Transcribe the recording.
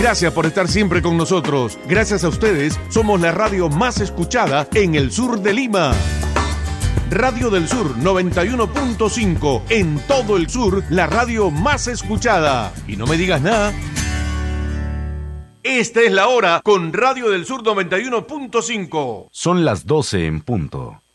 Gracias por estar siempre con nosotros. Gracias a ustedes, somos la radio más escuchada en el sur de Lima. Radio del Sur 91.5. En todo el sur, la radio más escuchada. Y no me digas nada. Esta es la hora con Radio del Sur 91.5. Son las 12 en punto.